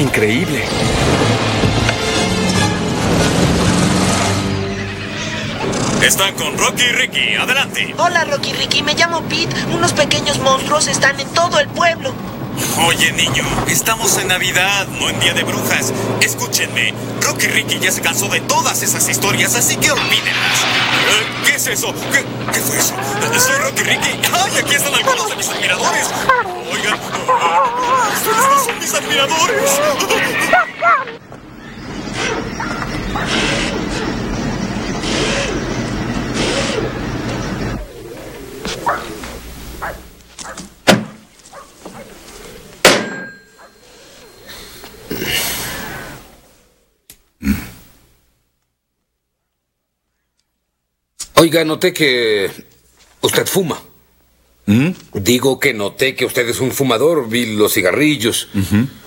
Increíble. Están con Rocky y Ricky. Adelante. Hola, Rocky y Ricky. Me llamo Pete. Unos pequeños monstruos están en todo el pueblo. Oye, niño, estamos en Navidad, no en Día de Brujas. Escúchenme, Rocky y Ricky ya se cansó de todas esas historias, así que olvídenlas. ¿Qué es eso? ¿Qué fue eso? Soy Rocky y Ricky. ¡Ay, aquí están algunos de mis admiradores! Oigan, ustedes no son mis admiradores. Oiga, noté que usted fuma. Digo que noté que usted es un fumador. Vi los cigarrillos.